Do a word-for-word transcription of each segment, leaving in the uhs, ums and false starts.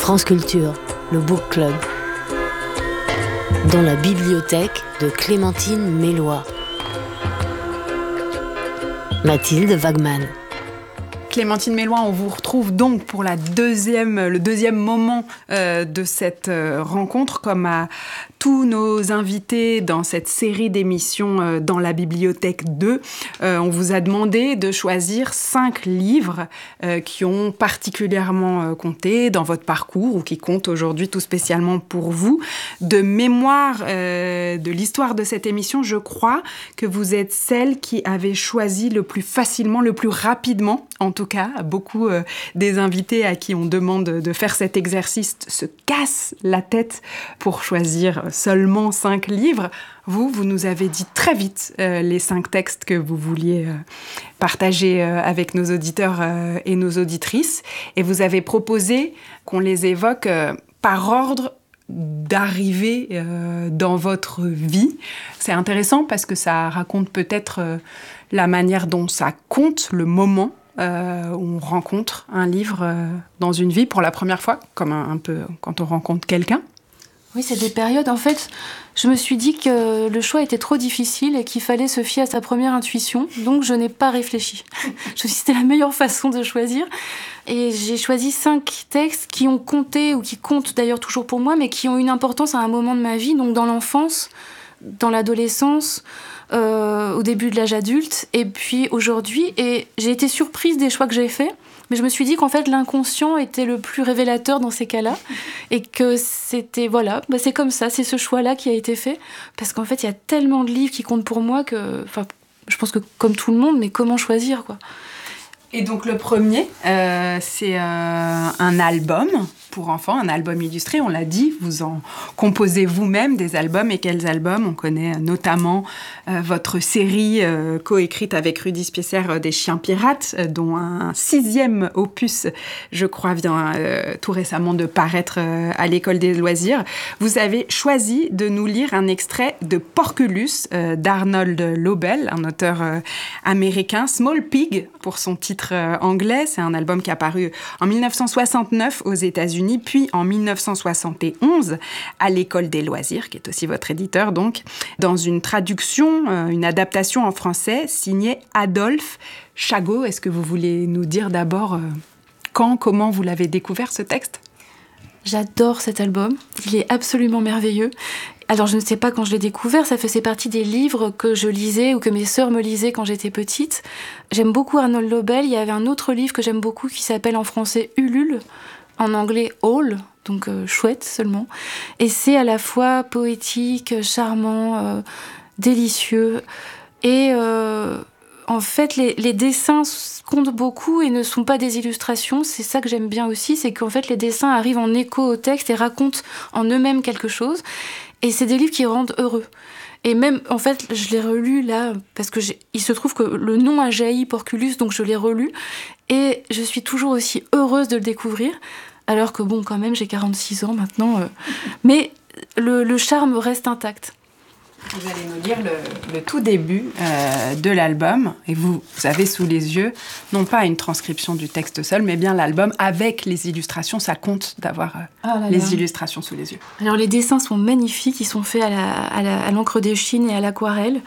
France Culture, le Book Club, dans la bibliothèque de Clémentine Mélois. Mathilde Wagman. Clémentine Mélois, on vous retrouve donc pour la deuxième, le deuxième moment euh, de cette euh, rencontre, comme à tous nos invités dans cette série d'émissions euh, dans la bibliothèque deux. Euh, on vous a demandé de choisir cinq livres euh, qui ont particulièrement euh, compté dans votre parcours ou qui comptent aujourd'hui tout spécialement pour vous. De mémoire euh, de l'histoire de cette émission, je crois que vous êtes celle qui avait choisi le plus facilement, le plus rapidement, en tout cas, beaucoup euh, des invités à qui on demande de faire cet exercice se cassent la tête pour choisir seulement cinq livres. Vous, vous nous avez dit très vite euh, les cinq textes que vous vouliez euh, partager euh, avec nos auditeurs euh, et nos auditrices. Et vous avez proposé qu'on les évoque euh, par ordre d'arrivée euh, dans votre vie. C'est intéressant parce que ça raconte peut-être euh, la manière dont ça compte, le moment Euh, où on rencontre un livre euh, dans une vie pour la première fois, comme un, un peu quand on rencontre quelqu'un. Oui, c'est des périodes. En fait, je me suis dit que le choix était trop difficile et qu'il fallait se fier à sa première intuition, donc je n'ai pas réfléchi. Je me suis dit que c'était la meilleure façon de choisir. Et j'ai choisi cinq textes qui ont compté, ou qui comptent d'ailleurs toujours pour moi, mais qui ont une importance à un moment de ma vie, donc dans l'enfance, dans l'adolescence, Euh, au début de l'âge adulte, et puis aujourd'hui. Et j'ai été surprise des choix que j'ai faits, mais je me suis dit qu'en fait l'inconscient était le plus révélateur dans ces cas-là, et que c'était, voilà, bah c'est comme ça, c'est ce choix-là qui a été fait, parce qu'en fait il y a tellement de livres qui comptent pour moi que, enfin, je pense que comme tout le monde, mais comment choisir, quoi. Et donc le premier, euh, c'est euh, un album pour enfants, un album illustré, on l'a dit, vous en composez vous-même des albums. Et quels albums? On connaît notamment euh, votre série euh, coécrite avec Rudy Spiesser euh, des Chiens Pirates, euh, dont un sixième opus, je crois, vient euh, tout récemment de paraître euh, à l'École des loisirs. Vous avez choisi de nous lire un extrait de Porculus euh, d'Arnold Lobel, un auteur euh, américain, Small Pig pour son titre euh, anglais. C'est un album qui est apparu en dix-neuf cent soixante-neuf aux États-Unis, puis en dix-neuf cent soixante et onze à l'École des loisirs, qui est aussi votre éditeur, donc, dans une traduction, euh, une adaptation en français signée Adolphe Chagot. Est-ce que vous voulez nous dire d'abord euh, quand, comment vous l'avez découvert, ce texte? J'adore cet album, il est absolument merveilleux. Alors je ne sais pas quand je l'ai découvert, ça faisait partie des livres que je lisais ou que mes sœurs me lisaient quand j'étais petite. J'aime beaucoup Arnold Lobel, il y avait un autre livre que j'aime beaucoup qui s'appelle en français Ulule, en anglais All, donc euh, chouette seulement. Et c'est à la fois poétique, charmant, euh, délicieux. Et euh, en fait, les, les dessins comptent beaucoup et ne sont pas des illustrations. C'est ça que j'aime bien aussi, c'est qu'en fait, les dessins arrivent en écho au texte et racontent en eux-mêmes quelque chose. Et c'est des livres qui rendent heureux. Et même, en fait, je l'ai relu là, parce que j'ai... il se trouve que le nom a jailli, Porculus, donc je l'ai relu. Et je suis toujours aussi heureuse de le découvrir. Alors que bon, quand même, j'ai quarante-six ans maintenant. Euh... Mais le, le charme reste intact. Vous allez nous lire le, le tout début euh, de l'album. Et vous, vous avez sous les yeux, non pas une transcription du texte seul, mais bien l'album avec les illustrations. Ça compte d'avoir euh, oh là là. les illustrations sous les yeux. Alors, les dessins sont magnifiques. Ils sont faits à, la, à, la, à l'encre des Chines et à l'aquarelle.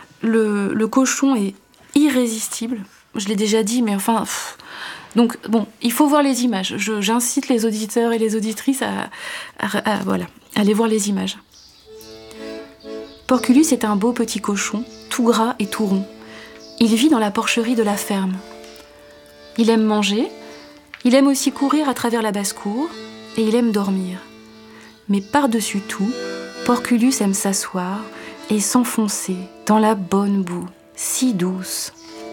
Le, le cochon est irrésistible. Je l'ai déjà dit, mais enfin... Pff. Donc, bon, il faut voir les images. Je, j'incite les auditeurs et les auditrices à, à, à, voilà, à aller voir les images. Porculus est un beau petit cochon, tout gras et tout rond. Il vit dans la porcherie de la ferme. Il aime manger, il aime aussi courir à travers la basse-cour, et il aime dormir. Mais par-dessus tout, Porculus aime s'asseoir et s'enfoncer dans la bonne boue, si douce.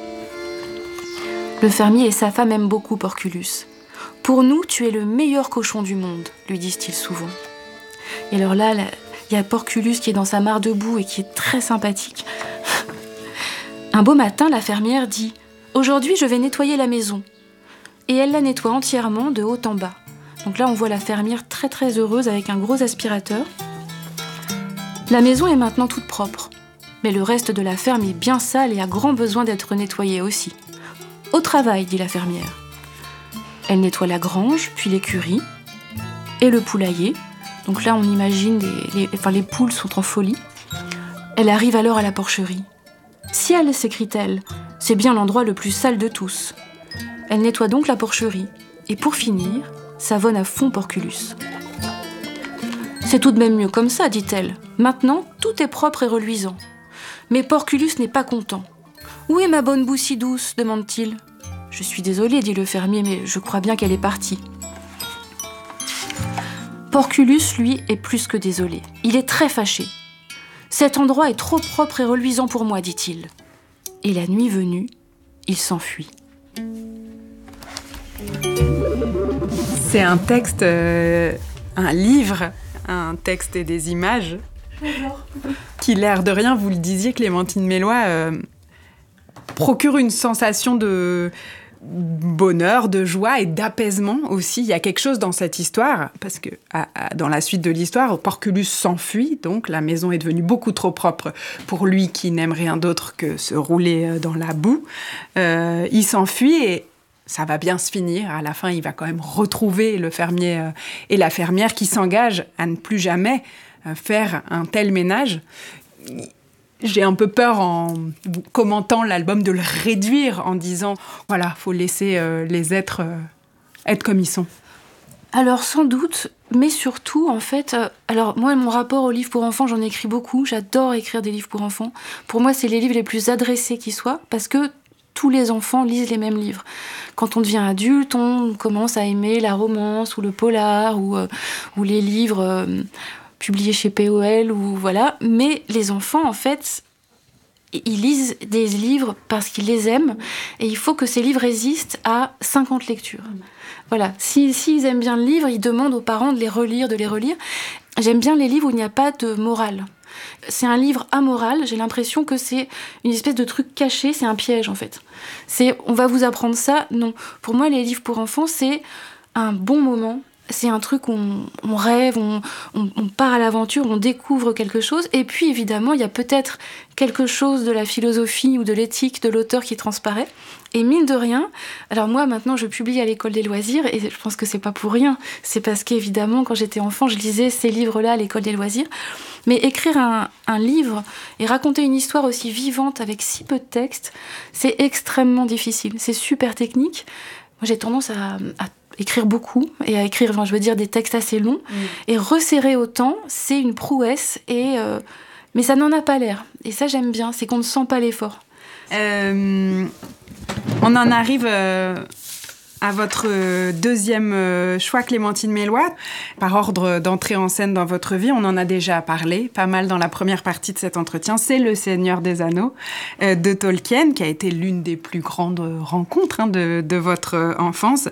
Le fermier et sa femme aiment beaucoup Porculus. « Pour nous, tu es le meilleur cochon du monde », lui disent-ils souvent. Et alors là, il y a Porculus qui est dans sa mare de boue et qui est très sympathique. Un beau matin, la fermière dit « Aujourd'hui, je vais nettoyer la maison ». Et elle la nettoie entièrement de haut en bas. Donc là, on voit la fermière très très heureuse avec un gros aspirateur. La maison est maintenant toute propre. Mais le reste de la ferme est bien sale et a grand besoin d'être nettoyé aussi. « Au travail », dit la fermière. Elle nettoie la grange, puis l'écurie. et le poulailler. Donc là, on imagine, des, les, enfin, les poules sont en folie. Elle arrive alors à la porcherie. « Ciel !» s'écrie-t-elle, « c'est bien l'endroit le plus sale de tous. » Elle nettoie donc la porcherie. Et pour finir, savonne à fond Porculus. « C'est tout de même mieux comme ça, dit-elle. Maintenant, tout est propre et reluisant. » Mais Porculus n'est pas content. « Où est ma bonne boue si douce ?» demande-t-il. « Je suis désolé, dit le fermier, mais je crois bien qu'elle est partie. » Porculus, lui, est plus que désolé. Il est très fâché. « Cet endroit est trop propre et reluisant pour moi, dit-il. » Et la nuit venue, il s'enfuit. C'est un texte, euh, un livre, un texte et des images qui, l'air de rien, vous le disiez, Clémentine Melloy, euh, procure une sensation de bonheur, de joie et d'apaisement aussi. Il y a quelque chose dans cette histoire, parce que à, à, dans la suite de l'histoire, Porculus s'enfuit, donc la maison est devenue beaucoup trop propre pour lui qui n'aime rien d'autre que se rouler dans la boue. Euh, il s'enfuit et ça va bien se finir. À la fin, il va quand même retrouver le fermier euh, et la fermière qui s'engagent à ne plus jamais euh, faire un tel ménage. J'ai un peu peur, en commentant l'album, de le réduire en disant « Voilà, il faut laisser euh, les êtres euh, être comme ils sont ». Alors, sans doute, mais surtout, en fait... Euh, alors, moi, mon rapport aux livres pour enfants, j'en écris beaucoup. J'adore écrire des livres pour enfants. Pour moi, c'est les livres les plus adressés qui soient, parce que tous les enfants lisent les mêmes livres. Quand on devient adulte, on commence à aimer la romance, ou le polar, ou, euh, ou les livres... Euh, publiés chez P O L, ou voilà. Mais les enfants, en fait, ils lisent des livres parce qu'ils les aiment, et il faut que ces livres résistent à cinquante lectures. Voilà. S'ils si, si aiment bien le livre, ils demandent aux parents de les relire, de les relire. J'aime bien les livres où il n'y a pas de morale. C'est un livre amoral, j'ai l'impression que c'est une espèce de truc caché, c'est un piège, en fait. C'est, on va vous apprendre ça. Non. Pour moi, les livres pour enfants, c'est un bon moment. C'est un truc où on, on rêve, on, on, on part à l'aventure, on découvre quelque chose. Et puis, évidemment, il y a peut-être quelque chose de la philosophie ou de l'éthique de l'auteur qui transparaît. Et mine de rien, alors moi, maintenant, je publie à l'École des loisirs, et je pense que c'est pas pour rien. C'est parce qu'évidemment, quand j'étais enfant, je lisais ces livres-là à l'École des loisirs. Mais écrire un, un livre et raconter une histoire aussi vivante avec si peu de texte, c'est extrêmement difficile. C'est super technique. Moi, j'ai tendance à... à écrire beaucoup, et à écrire, enfin, je veux dire, des textes assez longs, mmh. et resserrer autant, c'est une prouesse, et, euh, mais ça n'en a pas l'air. Et ça, j'aime bien, c'est qu'on ne sent pas l'effort. Euh, on en arrive euh, à votre deuxième euh, choix, Clémentine Melloy. Par ordre d'entrée en scène dans votre vie, on en a déjà parlé, pas mal dans la première partie de cet entretien, c'est Le Seigneur des Anneaux euh, de Tolkien, qui a été l'une des plus grandes rencontres hein, de, de votre enfance.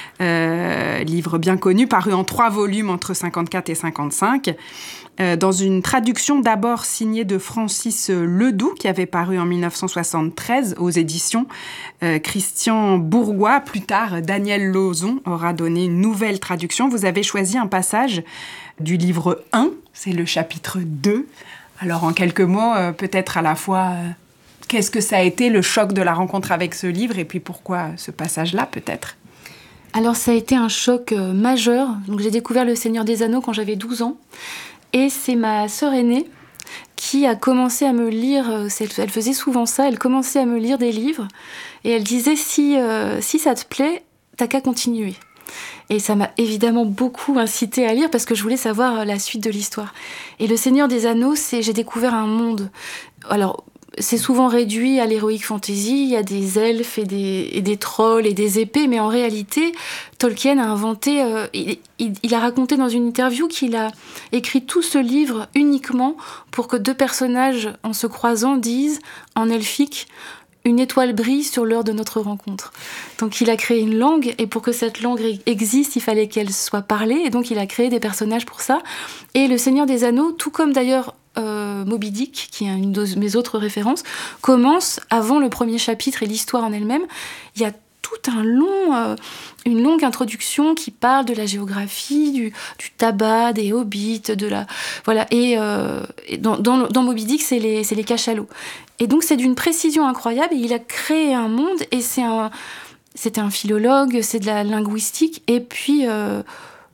Euh, livre bien connu, paru en trois volumes entre cinquante-quatre et cinquante-cinq, euh, dans une traduction d'abord signée de Francis Ledoux, qui avait paru en dix-neuf cent soixante-treize aux éditions euh, Christian Bourgois. Plus tard, Daniel Lauzon aura donné une nouvelle traduction. Vous avez choisi un passage du livre un, c'est le chapitre deux. Alors, en quelques mots, euh, peut-être à la fois... Euh, qu'est-ce que ça a été, le choc de la rencontre avec ce livre, et puis pourquoi ce passage-là, peut-être ? Alors, ça a été un choc euh, majeur. Donc, j'ai découvert Le Seigneur des Anneaux quand j'avais douze ans. Et c'est ma sœur aînée qui a commencé à me lire, euh, elle faisait souvent ça, elle commençait à me lire des livres. Et elle disait, si, euh, si ça te plaît, t'as qu'à continuer. Et ça m'a évidemment beaucoup incitée à lire parce que je voulais savoir la suite de l'histoire. Et Le Seigneur des Anneaux, c'est, j'ai découvert un monde. Alors, c'est souvent réduit à l'héroïque fantasy, il y a des elfes et des, et des trolls et des épées, mais en réalité, Tolkien a inventé, euh, il, il, il a raconté dans une interview qu'il a écrit tout ce livre uniquement pour que deux personnages, en se croisant, disent, en elfique, une étoile brille sur l'heure de notre rencontre. Donc il a créé une langue, et pour que cette langue existe, il fallait qu'elle soit parlée, et donc il a créé des personnages pour ça. Et Le Seigneur des Anneaux, tout comme d'ailleurs euh, Moby Dick, qui est une de mes autres références, commence avant le premier chapitre et l'histoire en elle-même. Il y a tout un long, euh, une longue introduction qui parle de la géographie, du, du tabac, des hobbits, de la voilà. Et, euh, et dans, dans, dans Moby Dick, c'est les, c'est les cachalots. Et donc c'est d'une précision incroyable. Et il a créé un monde. Et c'est un, c'était un philologue, c'est de la linguistique. Et puis euh,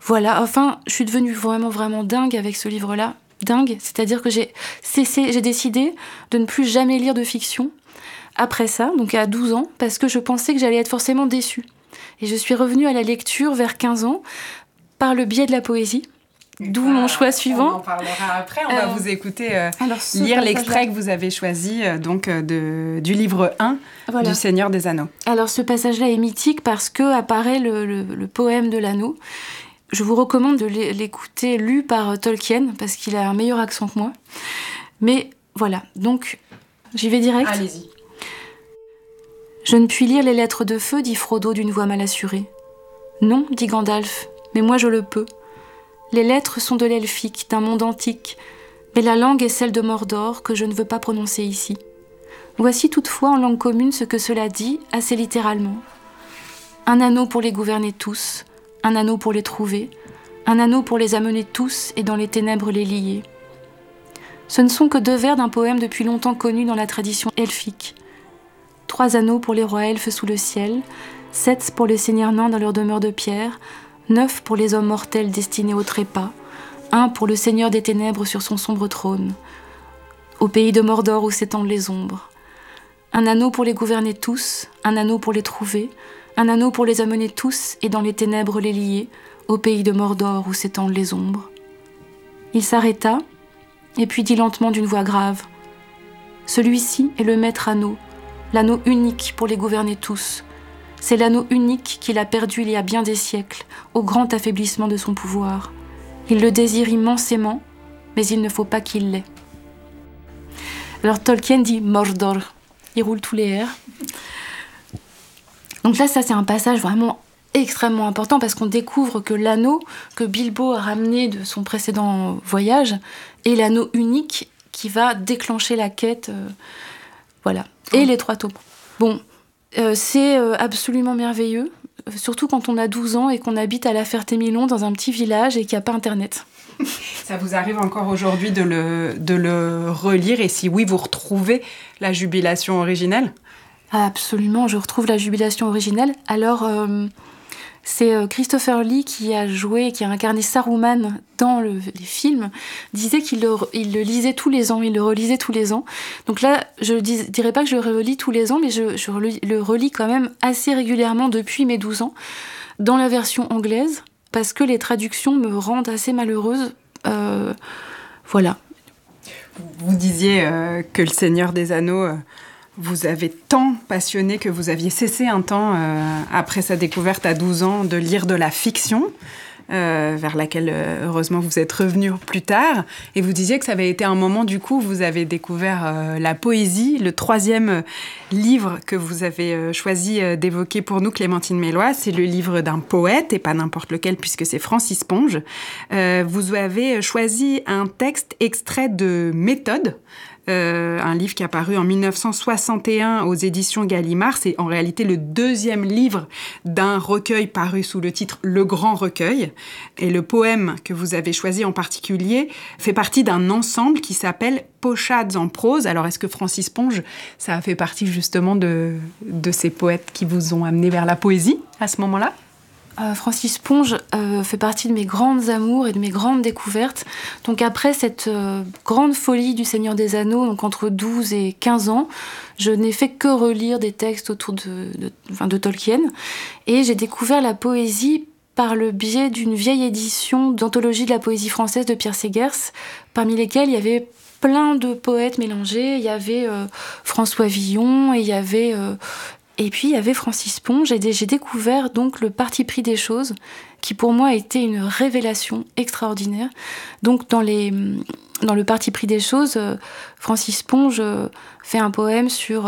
Voilà, enfin, je suis devenue vraiment, vraiment dingue avec ce livre-là. Dingue, c'est-à-dire que j'ai cessé, j'ai décidé de ne plus jamais lire de fiction après ça, donc à douze ans, parce que je pensais que j'allais être forcément déçue. Et je suis revenue à la lecture vers quinze ans, par le biais de la poésie, d'où ah, mon choix suivant. On en parlera après, on euh, va vous écouter euh, alors, lire l'extrait que vous avez choisi euh, donc, euh, de, du livre un voilà. du Seigneur des Anneaux. Alors ce passage-là est mythique parce que apparaît le, le, le poème de l'anneau. Je vous recommande de l'écouter lu par Tolkien, parce qu'il a un meilleur accent que moi. Mais voilà, donc j'y vais direct. Allez-y. Je ne puis lire les lettres de feu, dit Frodo d'une voix mal assurée. Non, dit Gandalf, mais moi je le peux. Les lettres sont de l'elfique, d'un monde antique, mais la langue est celle de Mordor que je ne veux pas prononcer ici. Voici toutefois en langue commune ce que cela dit, assez littéralement. Un anneau pour les gouverner tous, un anneau pour les trouver, un anneau pour les amener tous et dans les ténèbres les lier. Ce ne sont que deux vers d'un poème depuis longtemps connu dans la tradition elfique. Trois anneaux pour les rois elfes sous le ciel, sept pour les seigneurs nains dans leur demeure de pierre, neuf pour les hommes mortels destinés au trépas, un pour le seigneur des ténèbres sur son sombre trône, au pays de Mordor où s'étendent les ombres. Un anneau pour les gouverner tous, un anneau pour les trouver, un anneau pour les amener tous et dans les ténèbres les lier, au pays de Mordor où s'étendent les ombres. Il s'arrêta, et puis dit lentement d'une voix grave. Celui-ci est le maître anneau, l'anneau unique pour les gouverner tous. C'est l'anneau unique qu'il a perdu il y a bien des siècles, au grand affaiblissement de son pouvoir. Il le désire immensément, mais il ne faut pas qu'il l'ait. Alors Tolkien dit Mordor, il roule tous les R. Donc là, ça c'est un passage vraiment extrêmement important parce qu'on découvre que l'anneau que Bilbo a ramené de son précédent voyage est l'anneau unique qui va déclencher la quête. Euh, voilà. Et les trois taupes. Bon, euh, c'est euh, absolument merveilleux, surtout quand on a douze ans et qu'on habite à La Ferté-Milon dans un petit village et qu'il n'y a pas Internet. Ça vous arrive encore aujourd'hui de le, de le relire et si oui, vous retrouvez la jubilation originelle ? Absolument, je retrouve la jubilation originelle. Alors, euh, c'est Christopher Lee qui a joué, qui a incarné Saruman dans le, les films, disait qu'il le, il le lisait tous les ans, il le relisait tous les ans. Donc là, je ne dis, dirais pas que je le relis tous les ans, mais je, je relis, le relis quand même assez régulièrement depuis mes douze ans, dans la version anglaise, parce que les traductions me rendent assez malheureuse. Euh, voilà. Vous disiez euh, que Le Seigneur des Anneaux... Euh... Vous avez tant passionné que vous aviez cessé un temps, euh, après sa découverte à douze ans, de lire de la fiction, euh, vers laquelle, euh, heureusement, vous êtes revenu plus tard. Et vous disiez que ça avait été un moment, du coup, où vous avez découvert euh, la poésie. Le troisième livre que vous avez euh, choisi euh, d'évoquer pour nous, Clémentine Mélois, c'est le livre d'un poète, et pas n'importe lequel, puisque c'est Francis Ponge. Euh, vous avez choisi un texte extrait de Méthode, Euh, un livre qui est apparu en dix-neuf cent soixante et un aux éditions Gallimard. C'est en réalité le deuxième livre d'un recueil paru sous le titre Le Grand Recueil. Et le poème que vous avez choisi en particulier fait partie d'un ensemble qui s'appelle Pochades en prose. Alors, est-ce que Francis Ponge, ça a fait partie justement de, de ces poètes qui vous ont amené vers la poésie à ce moment-là ? Euh, Francis Ponge euh, fait partie de mes grandes amours et de mes grandes découvertes. Donc après cette euh, grande folie du Seigneur des Anneaux, donc entre douze et quinze ans, je n'ai fait que relire des textes autour de, de, enfin de Tolkien. Et j'ai découvert la poésie par le biais d'une vieille édition d'anthologie de la poésie française de Pierre Segers, parmi lesquels il y avait plein de poètes mélangés. Il y avait euh, François Villon et il y avait... Euh, Et puis, il y avait Francis Ponge, et j'ai découvert donc le parti pris des choses, qui pour moi a été une révélation extraordinaire. Donc, dans, les, dans le parti pris des choses, Francis Ponge fait un poème sur,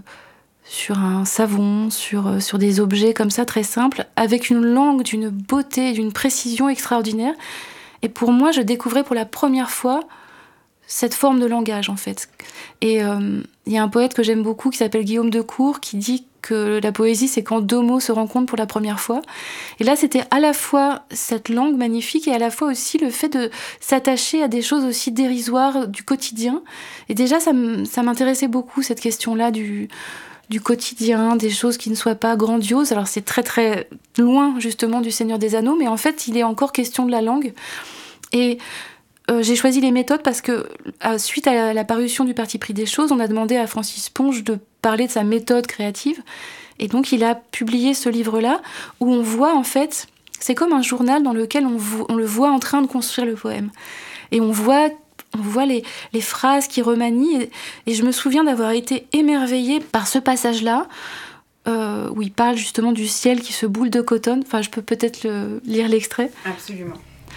sur un savon, sur, sur des objets comme ça, très simples, avec une langue d'une beauté, d'une précision extraordinaire. Et pour moi, je découvrais pour la première fois cette forme de langage, en fait. Et euh, il y a un poète que j'aime beaucoup qui s'appelle Guillaume de Cour qui dit que la poésie, c'est quand deux mots se rencontrent pour la première fois. Et là, c'était à la fois cette langue magnifique et à la fois aussi le fait de s'attacher à des choses aussi dérisoires du quotidien. Et déjà, ça m'intéressait beaucoup, cette question-là du, du quotidien, des choses qui ne soient pas grandioses. Alors c'est très très loin justement du Seigneur des Anneaux, mais en fait il est encore question de la langue. Et euh, j'ai choisi les méthodes parce que à, suite à la, la parution du Parti pris des choses, on a demandé à Francis Ponge de parler de sa méthode créative. Et donc il a publié ce livre-là où on voit en fait, c'est comme un journal dans lequel on, vo- on le voit en train de construire le poème. Et on voit, on voit les, les phrases qui remanient. Et, et je me souviens d'avoir été émerveillée par ce passage-là, euh, où il parle justement du ciel qui se boule de coton. Enfin, je peux peut-être le, lire l'extrait. Absolument.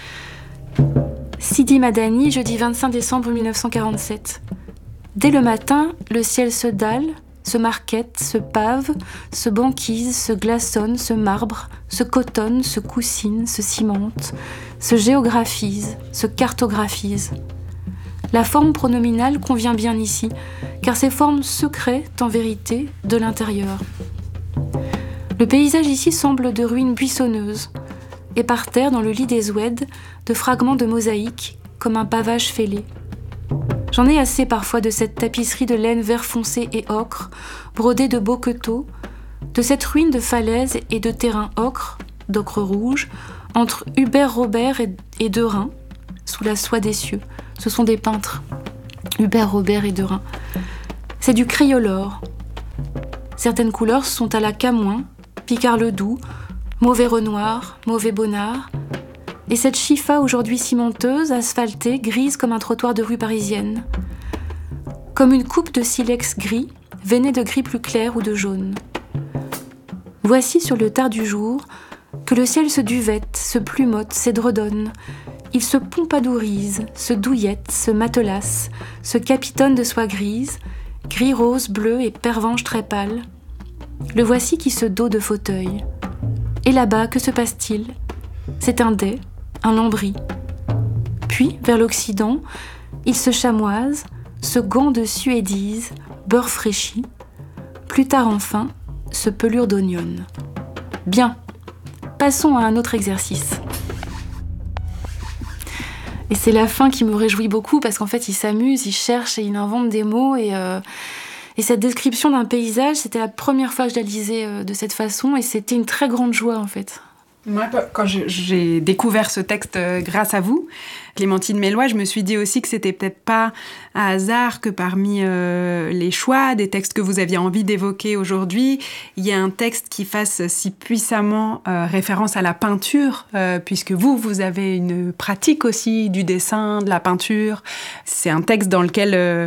Sidi Madani, jeudi vingt-cinq décembre mille neuf cent quarante-sept. Dès le matin, le ciel se dalle, se marquette, se pave, se banquise, se glaçonne, se marbre, se cotonne, se coussine, se cimente, se géographise, se cartographise. La forme pronominale convient bien ici, car ces formes se créent, en vérité, de l'intérieur. Le paysage ici semble de ruines buissonneuses, et par terre, dans le lit des oueds, de fragments de mosaïque, comme un pavage fêlé. J'en ai assez parfois de cette tapisserie de laine vert foncé et ocre, brodée de beaux queteaux, de cette ruine de falaises et de terrain ocre, d'ocre rouge, entre Hubert Robert et, et Derain, sous la soie des cieux. Ce sont des peintres, Hubert Robert et Derain. C'est du crayolar. Certaines couleurs sont à la Camoin, Picard-le-Doux, mauvais Renoir, mauvais Bonnard, et cette chifa aujourd'hui cimenteuse, asphaltée, grise comme un trottoir de rue parisienne. Comme une coupe de silex gris, veinée de gris plus clair ou de jaune. Voici sur le tard du jour que le ciel se duvette, se plumote, s'édredonne. Il se pompadourise, se douillette, se matelasse, se capitonne de soie grise, gris rose, bleu et pervenche très pâle. Le voici qui se dos de fauteuil. Et là-bas, que se passe-t-il ? C'est un dais, un lambris. Puis, vers l'Occident, il se chamoise, se gant de suédise, beurre fraîchi. Plus tard enfin, se pelure d'oignon. Bien, passons à un autre exercice. Et c'est la fin qui me réjouit beaucoup parce qu'en fait, il s'amuse, il cherche et il invente des mots. Et, euh, et cette description d'un paysage, c'était la première fois que je la lisais euh, de cette façon et c'était une très grande joie en fait. Moi, quand je, j'ai découvert ce texte euh, grâce à vous, Clémentine Mélois, je me suis dit aussi que c'était peut-être pas un hasard que parmi euh, les choix des textes que vous aviez envie d'évoquer aujourd'hui, il y a un texte qui fasse si puissamment euh, référence à la peinture, euh, puisque vous, vous avez une pratique aussi du dessin, de la peinture. C'est un texte dans lequel... Euh,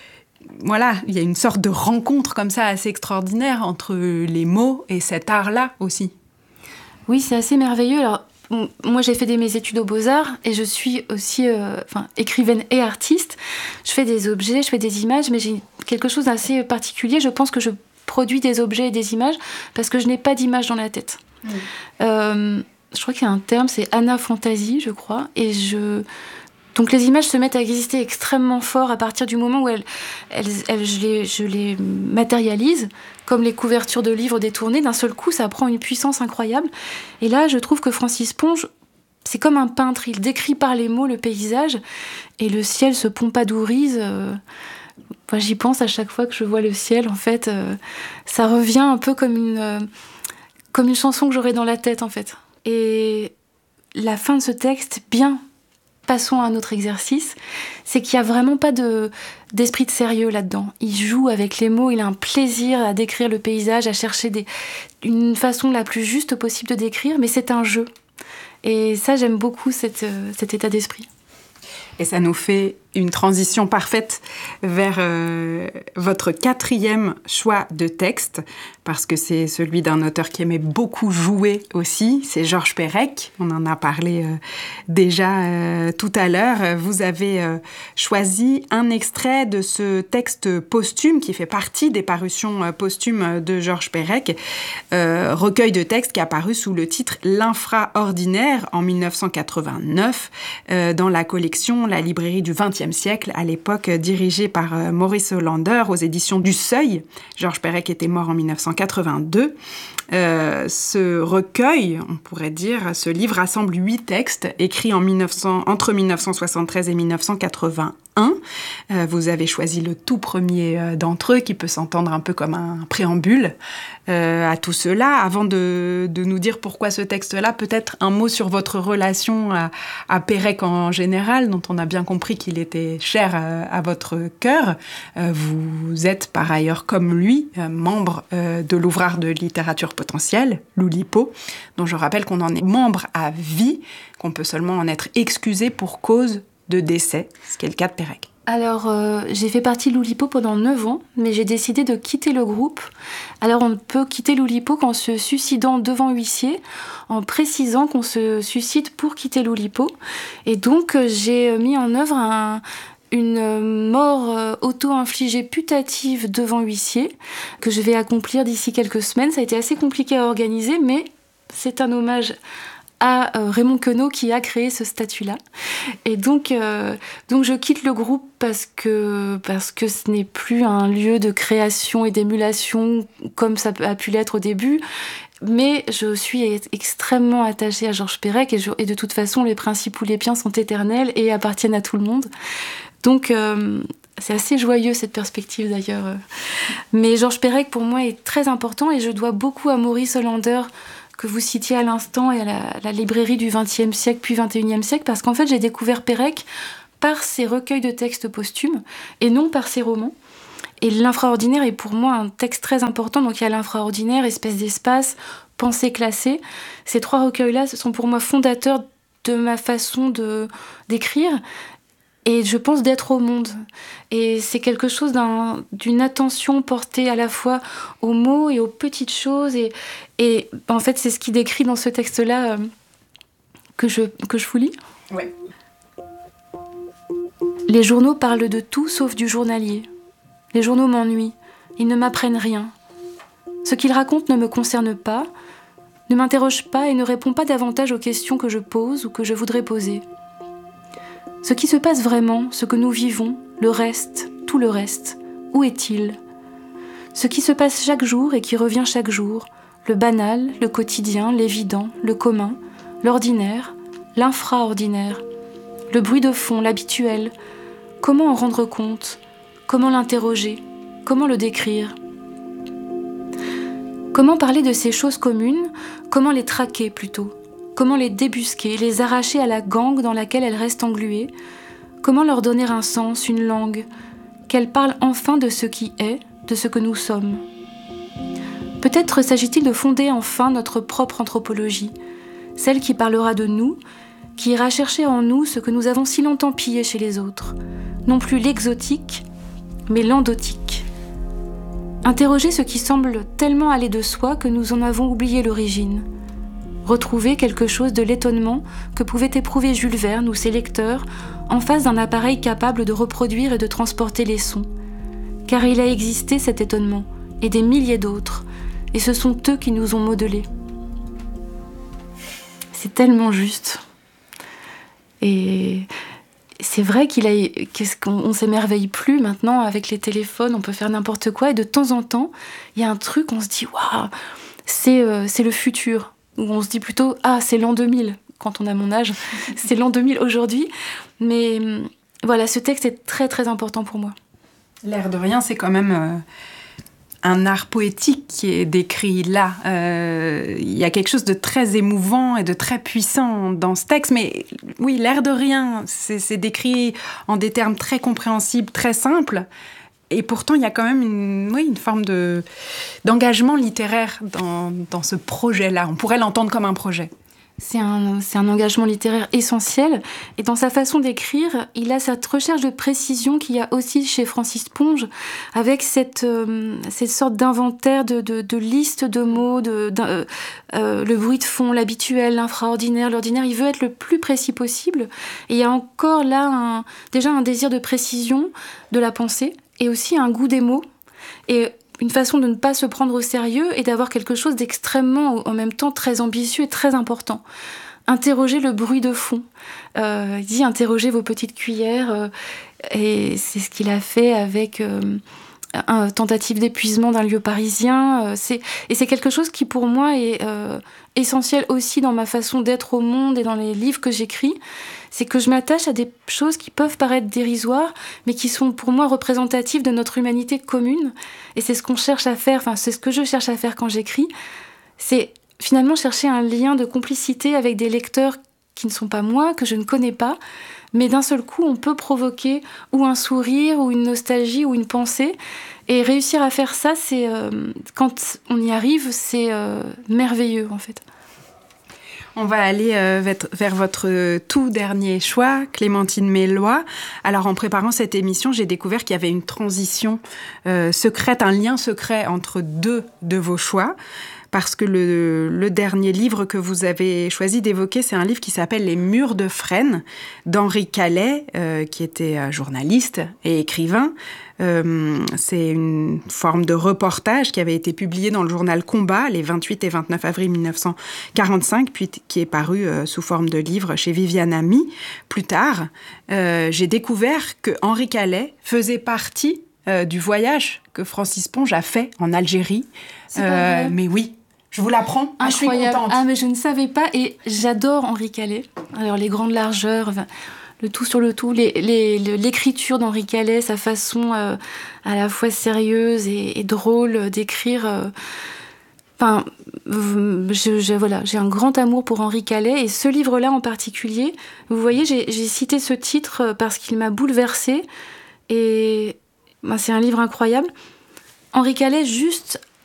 Voilà, il y a une sorte de rencontre comme ça assez extraordinaire entre les mots et cet art-là aussi. Oui, c'est assez merveilleux. Alors, moi, j'ai fait des, mes études aux Beaux-Arts et je suis aussi euh, enfin, écrivaine et artiste. Je fais des objets, je fais des images, mais j'ai quelque chose d'assez particulier. Je pense que je produis des objets et des images parce que je n'ai pas d'image dans la tête. Mmh. Euh, je crois qu'il y a un terme, c'est anaphantasie, je crois. Et je... Donc les images se mettent à exister extrêmement fort à partir du moment où elles, elles, elles, je, les, je les matérialise, comme les couvertures de livres détournées. D'un seul coup, ça prend une puissance incroyable. Et là, je trouve que Francis Ponge, c'est comme un peintre. Il décrit par les mots le paysage et le ciel se pompadourise. Euh, moi, j'y pense à chaque fois que je vois le ciel. En fait, euh, ça revient un peu comme une, euh, comme une chanson que j'aurais dans la tête, en fait. Et la fin de ce texte, bien... Passons à un autre exercice, c'est qu'il n'y a vraiment pas de, d'esprit de sérieux là-dedans. Il joue avec les mots, il a un plaisir à décrire le paysage, à chercher des, une façon la plus juste possible de décrire, mais c'est un jeu. Et ça, j'aime beaucoup cette, cet état d'esprit. Et ça nous fait une transition parfaite vers euh, votre quatrième choix de texte, parce que c'est celui d'un auteur qui aimait beaucoup jouer aussi, c'est Georges Perec. On en a parlé euh, déjà euh, tout à l'heure. Vous avez euh, choisi un extrait de ce texte posthume qui fait partie des parutions euh, posthumes de Georges Perec, euh, recueil de textes qui a paru sous le titre « L'infraordinaire » en mille neuf cent quatre-vingt-neuf euh, dans la collection La Librairie du vingtième vingtième siècle, à l'époque dirigé par euh, Maurice Hollander aux éditions du Seuil. Georges Perec était mort en dix-neuf cent quatre-vingt-deux. Euh, ce recueil, on pourrait dire, ce livre rassemble huit textes écrits en mille neuf cents, entre mille neuf cent soixante-treize et mille neuf cent quatre-vingt-un. Euh, vous avez choisi le tout premier euh, d'entre eux, qui peut s'entendre un peu comme un préambule euh, à tout cela. Avant de, de nous dire pourquoi ce texte-là, peut-être un mot sur votre relation à, à Perec en général, dont on a bien compris qu'il était cher euh, à votre cœur. Euh, vous êtes par ailleurs, comme lui, euh, membre euh, de l'Ouvrard de littérature potentielle, l'Oulipo, dont je rappelle qu'on en est membre à vie, qu'on peut seulement en être excusé pour cause de décès, ce qui est le cas de Perec. Alors, euh, j'ai fait partie de l'Oulipo pendant neuf ans, mais j'ai décidé de quitter le groupe. Alors, on peut quitter l'Oulipo qu'en se suicidant devant huissier, en précisant qu'on se suicide pour quitter l'Oulipo. Et donc, euh, j'ai mis en œuvre un... une mort euh, auto-infligée putative devant huissier, que je vais accomplir d'ici quelques semaines. Ça a été assez compliqué à organiser, mais c'est un hommage à euh, Raymond Queneau qui a créé ce statut-là. Et donc, euh, donc je quitte le groupe parce que, parce que ce n'est plus un lieu de création et d'émulation comme ça a pu l'être au début. Mais je suis extrêmement attachée à Georges Perec et, je, et de toute façon, les principes oulipiens sont éternels et appartiennent à tout le monde. Donc, euh, c'est assez joyeux cette perspective d'ailleurs. Mais Georges Perec, pour moi, est très important et je dois beaucoup à Maurice Hollander, que vous citiez à l'instant, et à la, la librairie du vingtième siècle puis vingt et unième siècle, parce qu'en fait, j'ai découvert Perec par ses recueils de textes posthumes et non par ses romans. Et l'infraordinaire est pour moi un texte très important. Donc il y a l'infraordinaire, espèce d'espace, pensée classée. Ces trois recueils-là, ce sont pour moi fondateurs de ma façon de, d'écrire et je pense d'être au monde. Et c'est quelque chose d'un, d'une attention portée à la fois aux mots et aux petites choses. Et, et en fait, c'est ce qui décrit dans ce texte-là euh, que, je, que je vous lis. Ouais. Les journaux parlent de tout sauf du journalier. Les journaux m'ennuient, ils ne m'apprennent rien. Ce qu'ils racontent ne me concerne pas, ne m'interroge pas et ne répond pas davantage aux questions que je pose ou que je voudrais poser. Ce qui se passe vraiment, ce que nous vivons, le reste, tout le reste, où est-il ? Ce qui se passe chaque jour et qui revient chaque jour, le banal, le quotidien, l'évident, le commun, l'ordinaire, l'infraordinaire, le bruit de fond, l'habituel, comment en rendre compte ? Comment l'interroger ? Comment le décrire ? Comment parler de ces choses communes ? Comment les traquer plutôt ? Comment les débusquer, les arracher à la gangue dans laquelle elles restent engluées ? Comment leur donner un sens, une langue ? Qu'elles parlent enfin de ce qui est, de ce que nous sommes. Peut-être s'agit-il de fonder enfin notre propre anthropologie, celle qui parlera de nous, qui ira chercher en nous ce que nous avons si longtemps pillé chez les autres, non plus l'exotique, mais l'endotique. Interroger ce qui semble tellement aller de soi que nous en avons oublié l'origine. Retrouver quelque chose de l'étonnement que pouvait éprouver Jules Verne ou ses lecteurs en face d'un appareil capable de reproduire et de transporter les sons. Car il a existé cet étonnement, et des milliers d'autres, et ce sont eux qui nous ont modelés. C'est tellement juste. Et c'est vrai qu'il a, qu'est-ce qu'on on s'émerveille plus maintenant avec les téléphones, on peut faire n'importe quoi, et de temps en temps, il y a un truc, on se dit waouh, c'est, euh, c'est le futur. Ou on se dit plutôt ah, c'est l'an deux mille, quand on a mon âge, c'est l'an deux mille aujourd'hui. Mais voilà, ce texte est très très important pour moi. L'air de rien, c'est quand même euh, un art poétique qui est décrit là. Euh, il y a quelque chose de très émouvant et de très puissant dans ce texte. Mais oui, l'air de rien, c'est, c'est décrit en des termes très compréhensibles, très simples. Et pourtant, il y a quand même une, oui, une forme de, d'engagement littéraire dans, dans ce projet-là. On pourrait l'entendre comme un projet. C'est un, c'est un engagement littéraire essentiel. Et dans sa façon d'écrire, il a cette recherche de précision qu'il y a aussi chez Francis Ponge, avec cette, euh, cette sorte d'inventaire de, de, de liste de mots, de, de, euh, le bruit de fond, l'habituel, l'infraordinaire, l'ordinaire. Il veut être le plus précis possible. Et il y a encore là un, déjà un désir de précision de la pensée, et aussi un goût des mots, et une façon de ne pas se prendre au sérieux et d'avoir quelque chose d'extrêmement, en même temps, très ambitieux et très important. Interroger le bruit de fond. Euh, il dit interroger vos petites cuillères. Euh, Et c'est ce qu'il a fait avec euh, une tentative d'épuisement d'un lieu parisien. Euh, c'est, et c'est quelque chose qui, pour moi, est euh, essentiel aussi dans ma façon d'être au monde et dans les livres que j'écris. C'est que je m'attache à des choses qui peuvent paraître dérisoires, mais qui sont pour moi représentatives de notre humanité commune. Et c'est ce qu'on cherche à faire, enfin c'est ce que je cherche à faire quand j'écris. C'est finalement chercher un lien de complicité avec des lecteurs qui ne sont pas moi, que je ne connais pas, mais d'un seul coup on peut provoquer ou un sourire, ou une nostalgie, ou une pensée. Et réussir à faire ça, c'est, euh, quand on y arrive, c'est euh, merveilleux en fait. On va aller euh, vers votre tout dernier choix, Clémentine Mélois. Alors, en préparant cette émission, j'ai découvert qu'il y avait une transition euh, secrète, un lien secret entre deux de vos choix. Parce que le, le dernier livre que vous avez choisi d'évoquer, c'est un livre qui s'appelle « Les murs de Fresnes » d'Henri Calais, euh, qui était euh, journaliste et écrivain. Euh, c'est une forme de reportage qui avait été publié dans le journal Combat les vingt-huit et vingt-neuf avril mille neuf cent quarante-cinq, puis qui est paru euh, sous forme de livre chez Viviane Ami. Plus tard, euh, j'ai découvert que Henri Calais faisait partie euh, du voyage que Francis Ponge a fait en Algérie. C'est pas vrai. Euh, mais oui. Je vous l'apprends. Ah, je suis contente. Ah, mais je ne savais pas. Et j'adore Henri Calais. Alors, les grandes largeurs, enfin, le tout sur le tout, les, les, l'écriture d'Henri Calais, sa façon euh, à la fois sérieuse et, et drôle d'écrire. Euh, enfin, je, je, voilà, j'ai un grand amour pour Henri Calais. Et ce livre-là en particulier, vous voyez, j'ai, j'ai cité ce titre parce qu'il m'a bouleversée. Et ben, c'est un livre incroyable. Henri Calais, juste